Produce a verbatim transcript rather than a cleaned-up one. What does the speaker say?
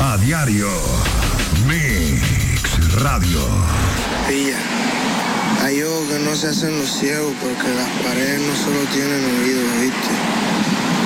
A diario. Mix Radio. Pilla. Hay ojos que no se hacen los ciegos porque las paredes no solo tienen oídos, ¿viste?